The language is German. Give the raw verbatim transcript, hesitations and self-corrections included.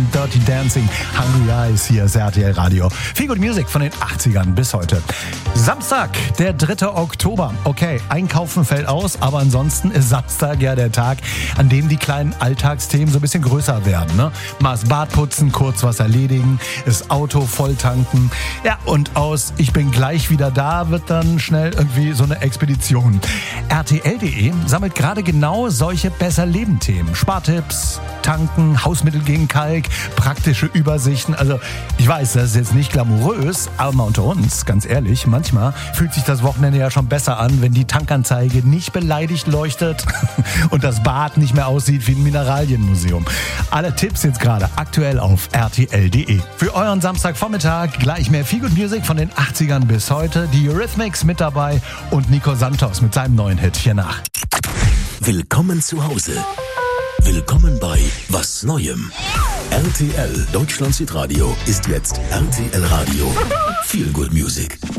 und Dirty Dancing. Hungry Eyes, hier ist R T L Radio. Viel Good Music von den achtzigern bis heute. Samstag, der dritte Oktober. Okay, einkaufen fällt aus, aber ansonsten ist Samstag ja der Tag, an dem die kleinen Alltagsthemen so ein bisschen größer werden. Ne? Mal das Bad putzen, kurz was erledigen, das Auto voll tanken. Ja, und aus Ich bin gleich wieder da wird dann schnell irgendwie so eine Expedition. R T L punkt de sammelt gerade genau solche Besser-Leben-Themen. Spartipps, Tanken, Hausmittel gegen Kalk, praktische Übersichten. Also ich weiß, das ist jetzt nicht glamourös, aber mal unter uns, ganz ehrlich, manchmal fühlt sich das Wochenende ja schon besser an, wenn die Tankanzeige nicht beleidigt leuchtet und das Bad nicht mehr aussieht wie ein Mineralienmuseum. Alle Tipps jetzt gerade aktuell auf R T L punkt de. Für euren Samstagvormittag gleich mehr Feel Good Music von den achtzigern bis heute. Die Eurythmics mit dabei und Nico Santos mit seinem neuen Hit hier nach. Willkommen zu Hause. Willkommen bei Was Neuem. R T L Deutschland Südradio ist jetzt R T L Radio. Feel Good Music.